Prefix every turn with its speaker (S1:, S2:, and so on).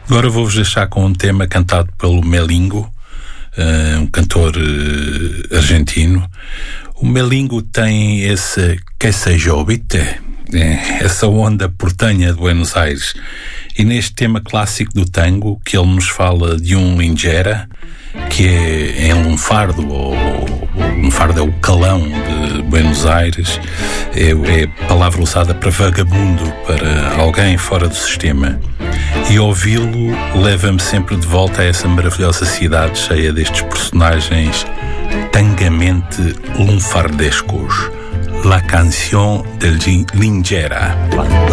S1: Agora vou-vos deixar com um tema cantado pelo Melingo, um cantor argentino. O Melingo tem esse que seja, ¿viste? Essa onda portenha de Buenos Aires. E neste tema clássico do tango, que ele nos fala de um lingeira, que é em lunfardo, ou lunfardo é o calão de Buenos Aires, é palavra usada para vagabundo, para alguém fora do sistema. E ouvi-lo leva-me sempre de volta a essa maravilhosa cidade cheia destes personagens tangamente lunfardescos. La canción del lingeira.